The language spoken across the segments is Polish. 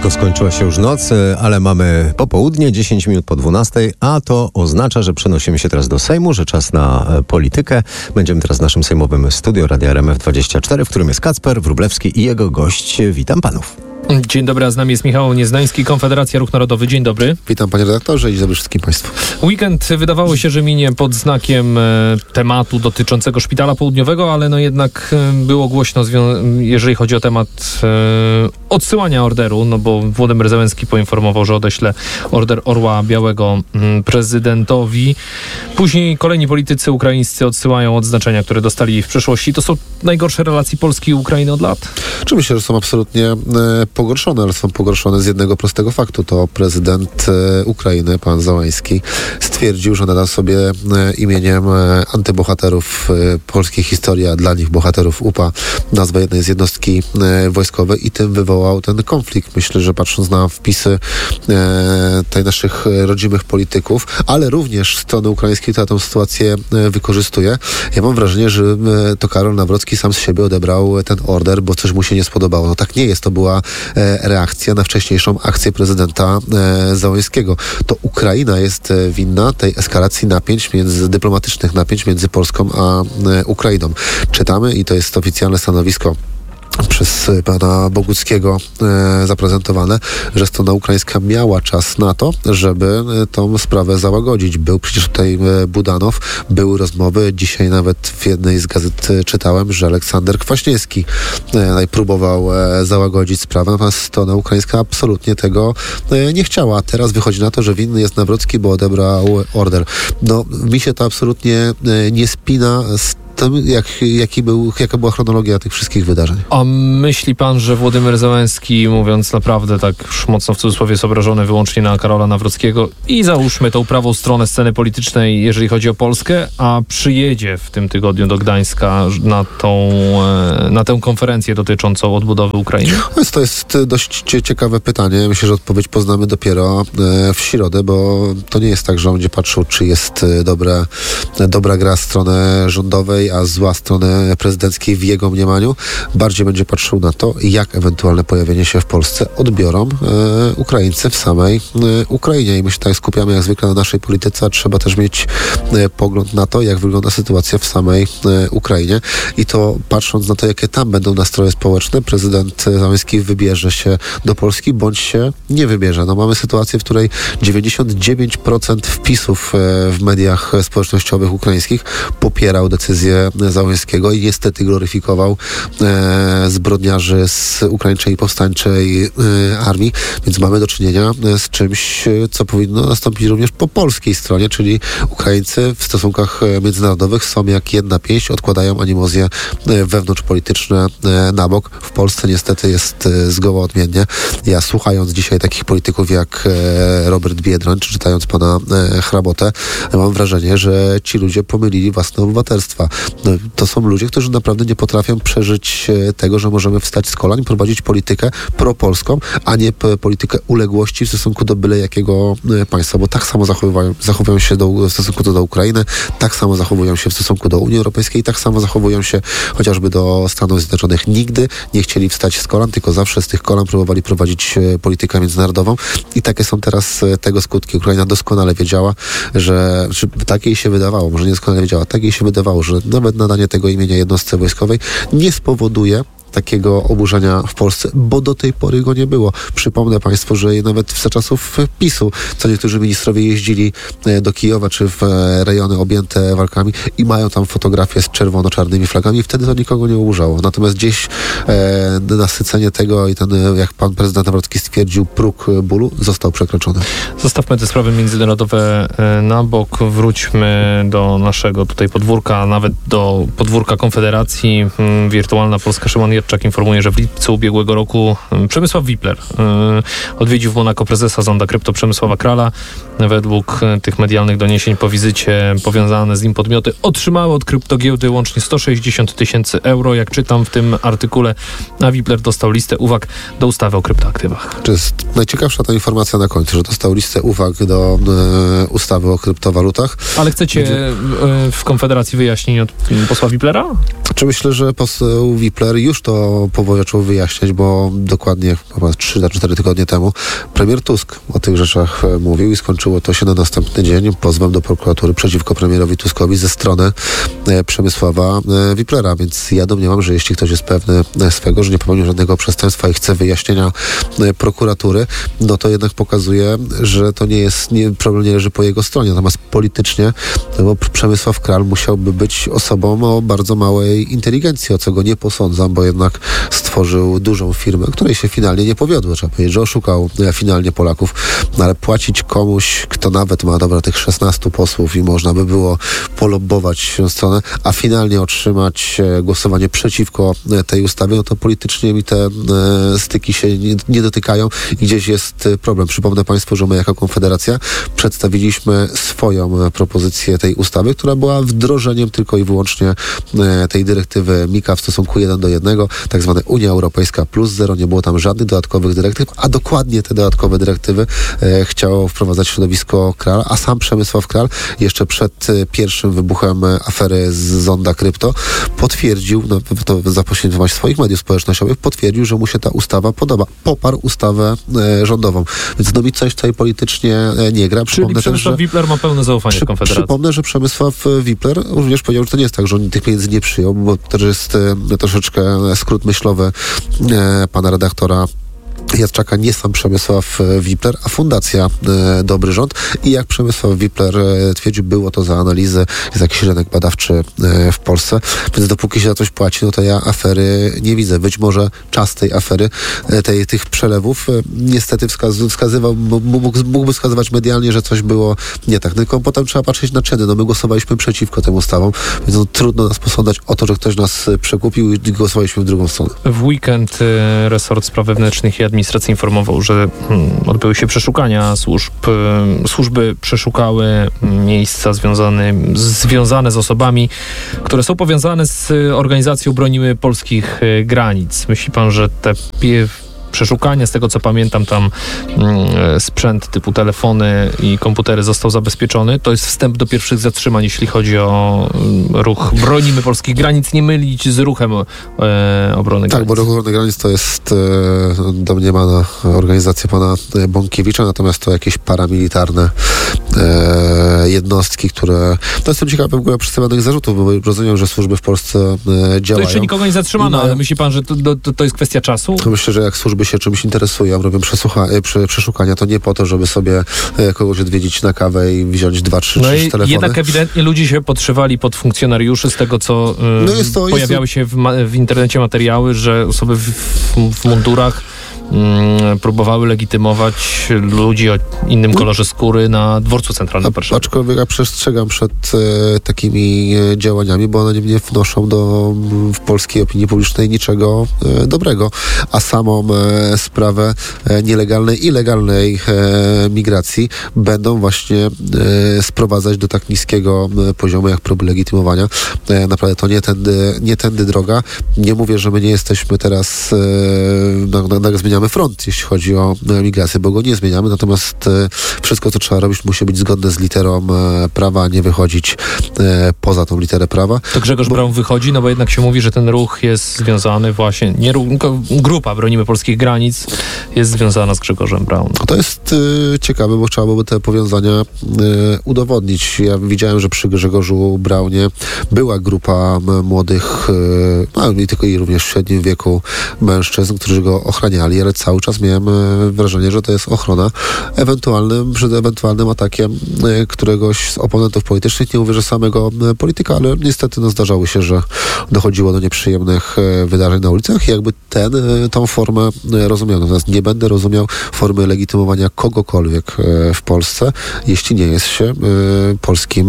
Tylko skończyła się już noc, ale mamy popołudnie, 10 minut po 12, a to oznacza, że przenosimy się teraz do Sejmu, że czas na politykę. Będziemy teraz w naszym sejmowym studio Radia RMF24, w którym jest Kacper Wróblewski i jego gość. Witam panów. Dzień dobry, a z nami jest Michał Nieznański, Konfederacja Ruch Narodowy. Dzień dobry. Witam panie redaktorze i dzień dobry wszystkim państwu. Weekend wydawało się, że minie pod znakiem tematu dotyczącego Szpitala Południowego, ale no jednak było głośno, jeżeli chodzi o temat odsyłania orderu, no bo Władimir Zełenski poinformował, że odeśle order Orła Białego prezydentowi. Później kolejni politycy ukraińscy odsyłają odznaczenia, które dostali w przeszłości. To są najgorsze relacje Polski i Ukrainy od lat? Czy myślę, że są absolutnie pogorszone, ale są pogorszone z jednego prostego faktu. To prezydent Ukrainy, pan Zełenski, stwierdził, że nada sobie imieniem antybohaterów polskiej historii, a dla nich bohaterów UPA, nazwę jednej z jednostki wojskowej i tym wywołał ten konflikt. Myślę, że patrząc na wpisy tej naszych rodzimych polityków, ale również strony ukraińskiej, która tę sytuację wykorzystuje, ja mam wrażenie, że to Karol Nawrocki sam z siebie odebrał ten order, bo coś mu się nie spodobało. No tak nie jest. To była reakcja na wcześniejszą akcję prezydenta Zełenskiego. To Ukraina jest winna tej eskalacji dyplomatycznych napięć między Polską a Ukrainą. Czytamy, i to jest oficjalne stanowisko przez pana Boguckiego zaprezentowane, że strona ukraińska miała czas na to, żeby tą sprawę załagodzić. Był przecież tutaj Budanow, były rozmowy. Dzisiaj nawet w jednej z gazet czytałem, że Aleksander Kwaśniewski próbował załagodzić sprawę, natomiast strona ukraińska absolutnie tego nie chciała. A teraz wychodzi na to, że winny jest Nawrocki, bo odebrał order. No, mi się to absolutnie nie spina z tym, jaka była chronologia tych wszystkich wydarzeń. A myśli pan, że Władimir Zełenski, mówiąc naprawdę tak już mocno w cudzysłowie, jest obrażony wyłącznie na Karola Nawrockiego i załóżmy tą prawą stronę sceny politycznej, jeżeli chodzi o Polskę, a przyjedzie w tym tygodniu do Gdańska na tę konferencję dotyczącą odbudowy Ukrainy? To jest dość ciekawe pytanie. Myślę, że odpowiedź poznamy dopiero w środę, bo to nie jest tak, że on będzie patrzył, czy jest dobra gra stronę rządowej, a zła strony prezydenckiej w jego mniemaniu. Bardziej będzie patrzył na to, jak ewentualne pojawienie się w Polsce odbiorą Ukraińcy w samej Ukrainie. I my się tutaj skupiamy jak zwykle na naszej polityce, a trzeba też mieć pogląd na to, jak wygląda sytuacja w samej Ukrainie. I to patrząc na to, jakie tam będą nastroje społeczne, prezydent Zełenski wybierze się do Polski, bądź się nie wybierze. No, mamy sytuację, w której 99% wpisów w mediach społecznościowych ukraińskich popierał decyzję Zełenskiego i niestety gloryfikował zbrodniarzy z ukraińskiej powstańczej armii, więc mamy do czynienia z czymś, co powinno nastąpić również po polskiej stronie, czyli Ukraińcy w stosunkach międzynarodowych są jak jedna pięść, odkładają animozje wewnątrzpolityczne na bok. W Polsce niestety jest zgoła odmiennie. Ja słuchając dzisiaj takich polityków jak Robert Biedroń, czy czytając pana Hrabotę, mam wrażenie, że ci ludzie pomylili własne obywatelstwa. To są ludzie, którzy naprawdę nie potrafią przeżyć tego, że możemy wstać z kolan i prowadzić politykę propolską, a nie politykę uległości w stosunku do byle jakiego państwa, bo tak samo zachowują się w stosunku do Ukrainy, tak samo zachowują się w stosunku do Unii Europejskiej, tak samo zachowują się chociażby do Stanów Zjednoczonych. Nigdy nie chcieli wstać z kolan, tylko zawsze z tych kolan próbowali prowadzić politykę międzynarodową i takie są teraz tego skutki. Ukraina doskonale wiedziała, że tak jej się wydawało, może nie doskonale wiedziała, tak jej się wydawało, że nawet nadanie tego imienia jednostce wojskowej nie spowoduje takiego oburzenia w Polsce, bo do tej pory go nie było. Przypomnę państwu, że nawet za czasów PiS-u, co niektórzy ministrowie jeździli do Kijowa czy w rejony objęte walkami i mają tam fotografie z czerwono-czarnymi flagami i wtedy to nikogo nie oburzało. Natomiast gdzieś nasycenie tego i ten, jak pan prezydent Nawrocki stwierdził, próg bólu został przekroczony. Zostawmy te sprawy międzynarodowe na bok, wróćmy do naszego tutaj podwórka, a nawet do podwórka Konfederacji. Wirtualna Polska Szymon Jerczak informuje, że w lipcu ubiegłego roku Przemysław Wipler odwiedził w Monako prezesa Zonda Krypto Przemysława Krala. Według tych medialnych doniesień po wizycie powiązane z nim podmioty otrzymały od kryptogiełdy łącznie 160 000 euro. Jak czytam w tym artykule, a Wipler dostał listę uwag do ustawy o kryptoaktywach. To jest najciekawsza ta informacja na końcu, że dostał listę uwag do ustawy o kryptowalutach. Ale chcecie w Konfederacji wyjaśnień od posła Wiplera? Czy myślę, że poseł Wipler już to powoli zaczął wyjaśniać, bo dokładnie chyba 3-4 tygodnie temu premier Tusk o tych rzeczach mówił i skończyło to się na następny dzień pozwem do prokuratury przeciwko premierowi Tuskowi ze strony Przemysława Wiplera, więc ja domniemam, że jeśli ktoś jest pewny swego, że nie popełnił żadnego przestępstwa i chce wyjaśnienia prokuratury, no to jednak pokazuje, że to problem nie leży po jego stronie, natomiast politycznie, no bo Przemysław Kral musiałby być osobą o bardzo małej inteligencji, o co go nie posądzam, bo jednak stworzył dużą firmę, której się finalnie nie powiodło. Trzeba powiedzieć, że oszukał finalnie Polaków, no ale płacić komuś, kto nawet ma tych 16 posłów i można by było polobbować się stronę, a finalnie otrzymać głosowanie przeciwko tej ustawie, no to politycznie mi te styki się nie dotykają i gdzieś jest problem. Przypomnę Państwu, że my jako Konfederacja przedstawiliśmy swoją propozycję tej ustawy, która była wdrożeniem tylko i wyłącznie tej dyrektywy MiCA w stosunku 1:1, tak zwane Unia Europejska plus 0, nie było tam żadnych dodatkowych dyrektyw, a dokładnie te dodatkowe dyrektywy chciało wprowadzać środowisko Kral, a sam Przemysław Kral jeszcze przed pierwszym wybuchem afery z Zonda Krypto potwierdził, to za pośrednictwem swoich mediów społecznościowych, potwierdził, że mu się ta ustawa podoba. Poparł ustawę rządową. Więc mi coś tutaj politycznie nie gra. Czyli Przemysław Wipler ma pełne zaufanie w Konfederacji. Przypomnę, że Przemysław Wipler również powiedział, że to nie jest tak, że on tych pieniędzy nie przyjął, bo to jest troszeczkę skrót myślowy pana redaktora Jadczaka, nie sam Przemysław Wipler, a Fundacja Dobry Rząd. I jak Przemysław Wipler twierdził, było to za analizę, jest jakiś rynek badawczy w Polsce, więc dopóki się za coś płaci, no to ja afery nie widzę. Być może czas tej afery, tych przelewów niestety wskazywał, mógłby wskazywać medialnie, że coś było nie tak. Tylko potem trzeba patrzeć na czyny. No my głosowaliśmy przeciwko tym ustawom, więc no, trudno nas posądzać o to, że ktoś nas przekupił i głosowaliśmy w drugą stronę. W weekend resort spraw wewnętrznych i administracji informował, że odbyły się przeszukania służb. Służby przeszukały miejsca związane z osobami, które są powiązane z organizacją Bronimy Polskich Granic. Myśli pan, że te przeszukania, z tego co pamiętam, tam sprzęt typu telefony i komputery został zabezpieczony. To jest wstęp do pierwszych zatrzymań, jeśli chodzi o ruch Bronimy Polskich Granic, nie mylić z ruchem obrony granic. Tak, bo ruch obrony granic to jest domniemana organizacja pana Bąkiewicza, natomiast to jakieś paramilitarne jednostki, które... To jestem ciekawy w ogóle przedstawionych zarzutów, bo rozumiem, że służby w Polsce działają. To jeszcze nikogo nie zatrzymano, ale myśli pan, że to jest kwestia czasu? Myślę, że jak służby się czymś interesują, robią przeszukania, to nie po to, żeby sobie kogoś odwiedzić na kawę i wziąć 2, 3 telefony. Jednak ewidentnie ludzie się podszywali pod funkcjonariuszy, z tego co pojawiały się w internecie materiały, że osoby w mundurach próbowały legitymować ludzi o innym kolorze skóry na dworcu centralnym Warszawy. Aczkolwiek ja przestrzegam przed takimi działaniami, bo one nie wnoszą w polskiej opinii publicznej niczego dobrego. A samą sprawę nielegalnej i legalnej migracji będą właśnie sprowadzać do tak niskiego poziomu, jak próby legitymowania. Naprawdę to nie tędy droga. Nie mówię, że my nie jesteśmy teraz zmieniamy front, jeśli chodzi o migrację, bo go nie zmieniamy, natomiast wszystko, co trzeba robić, musi być zgodne z literą prawa, a nie wychodzić poza tą literę prawa. To Grzegorz Braun wychodzi, no bo jednak się mówi, że ten ruch jest związany właśnie, nie ruch, grupa Bronimy Polskich Granic jest związana z Grzegorzem Braun. To jest ciekawe, bo trzeba byłoby te powiązania udowodnić. Ja widziałem, że przy Grzegorzu Braunie była grupa młodych, nie tylko i również w średnim wieku mężczyzn, którzy go ochraniali, ale cały czas miałem wrażenie, że to jest ochrona przed ewentualnym atakiem któregoś z oponentów politycznych. Nie mówię, że samego polityka, ale niestety zdarzało się, że dochodziło do nieprzyjemnych wydarzeń na ulicach i jakby tą formę rozumiał. Natomiast nie będę rozumiał formy legitymowania kogokolwiek w Polsce, jeśli nie jest się polskim,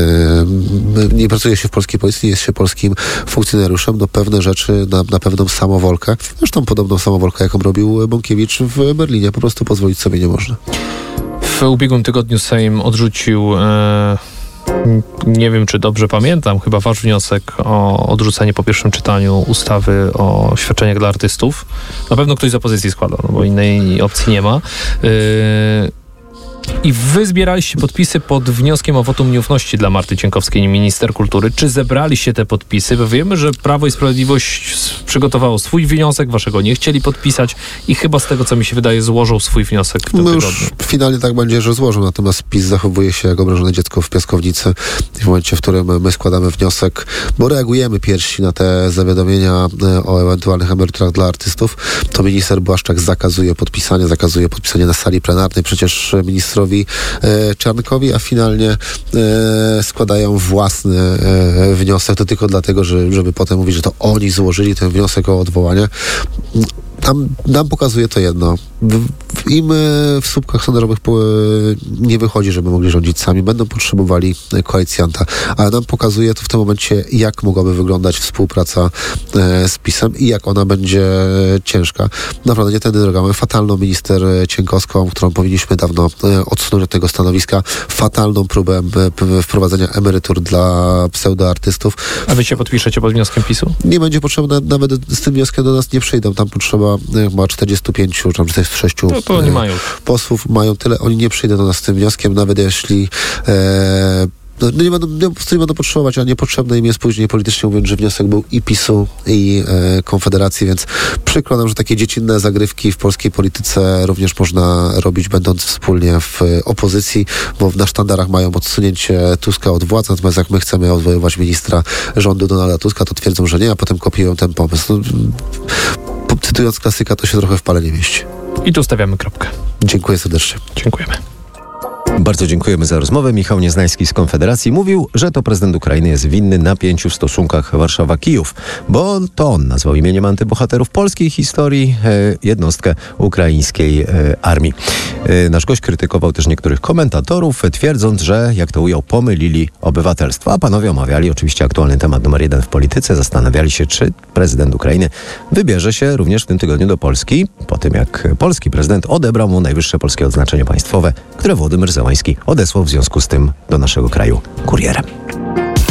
nie pracuje się w polskiej policji, nie jest się polskim funkcjonariuszem. Pewne rzeczy na pewną samowolkę, zresztą podobną samowolkę, jaką robił Bąkiewicz w Berlinie, po prostu pozwolić sobie nie można. W ubiegłym tygodniu Sejm odrzucił, nie wiem czy dobrze pamiętam, chyba wasz wniosek o odrzucenie po pierwszym czytaniu ustawy o świadczeniach dla artystów. Na pewno ktoś z opozycji składał, bo innej opcji nie ma. I wy zbieraliście podpisy pod wnioskiem o wotum nieufności dla Marty Cienkowskiej, minister kultury. Czy zebraliście te podpisy? Bo wiemy, że Prawo i Sprawiedliwość przygotowało swój wniosek, waszego nie chcieli podpisać i chyba z tego, co mi się wydaje, złożą swój wniosek w tym tygodniu. Już finalnie tak będzie, że złożą, natomiast PiS zachowuje się jak obrażone dziecko w piaskownicy. W momencie, w którym my składamy wniosek, bo reagujemy pierwsi na te zawiadomienia o ewentualnych emeryturach dla artystów, to minister Błaszczak zakazuje podpisania na sali plenarnej przecież ministrowi Czarnkowi, a finalnie składają własny wniosek, to tylko dlatego, żeby potem mówić, że to oni złożyli ten wniosek o odwołanie. Nam pokazuje to jedno. Im w słupkach sondażowych nie wychodzi, żeby mogli rządzić sami. Będą potrzebowali koalicjanta. Ale nam pokazuje to w tym momencie, jak mogłaby wyglądać współpraca z PiS-em i jak ona będzie ciężka. Naprawdę nie tędy droga. Mamy fatalną minister Cienkowską, którą powinniśmy dawno odsunąć od tego stanowiska. Fatalną próbę wprowadzenia emerytur dla pseudoartystów. A wy się podpiszecie pod wnioskiem PiS-u? Nie będzie potrzebne, nawet z tym wnioskiem do nas nie przyjdą. Tam potrzeba ma 45 czy 46 to oni mają. posłów, mają tyle, oni nie przyjdą do nas z tym wnioskiem, nawet jeśli nie będą potrzebować, a niepotrzebne im jest później politycznie mówiąc, że wniosek był i PiS-u, i Konfederacji, więc przykro nam, że takie dziecinne zagrywki w polskiej polityce również można robić, będąc wspólnie w opozycji, bo na sztandarach mają odsunięcie Tuska od władzy, natomiast jak my chcemy odwoływać ministra rządu Donalda Tuska, to twierdzą, że nie, a potem kopiują ten pomysł. Cytując klasyka, to się trochę w pale nie mieści. I tu stawiamy kropkę. Dziękuję serdecznie. Dziękujemy. Bardzo dziękujemy za rozmowę. Michał Nieznański z Konfederacji mówił, że to prezydent Ukrainy jest winny napięciu w stosunkach Warszawa-Kijów, bo to on nazwał imieniem antybohaterów polskiej historii jednostkę ukraińskiej armii. Nasz gość krytykował też niektórych komentatorów, twierdząc, że, jak to ujął, pomylili obywatelstwo. A panowie omawiali oczywiście aktualny temat numer 1 w polityce. Zastanawiali się, czy prezydent Ukrainy wybierze się również w tym tygodniu do Polski, po tym jak polski prezydent odebrał mu najwyższe polskie odznaczenie państwowe, które Władimir Zełański odesłał w związku z tym do naszego kraju kurierem.